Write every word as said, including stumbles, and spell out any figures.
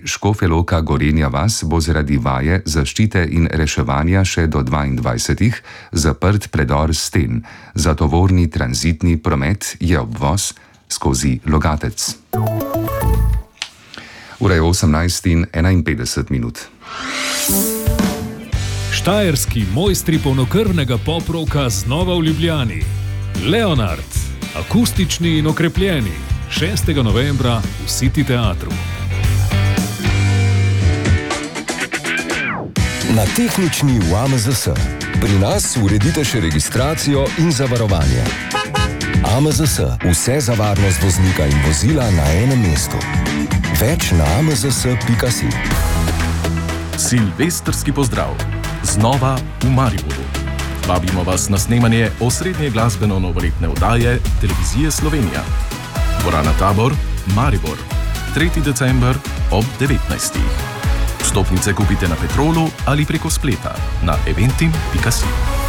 Škofja Loka Gorenja vas bo zaradi vaje zaščite in reševanja še do dvaindvajsetih zaprt predor sten. Za tovorni tranzitni promet je obvoz skozi Logatec. Ura je osemnajst in enainpetdeset minut. Štajerski mojstri polnokrvnega poproka znova v Ljubljani. Leonard, akustični in okrepljeni, šestega novembra v City teatru. Na tehnični v A M Z S. Pri nas uredite še registracijo in zavarovanje. A M Z S. Vse za varnost voznika in vozila na enem mestu. Več na a m z s pika si. Silvestrski pozdrav. Znova v Mariboru. Vabimo vas na snemanje osrednje glasbeno-novoletne oddaje Televizije Slovenija. Dvorana Tabor, Maribor. tretji december ob devetnajstih. Vstopnice kupite na Petrolu ali preko spleta na eventim pika si.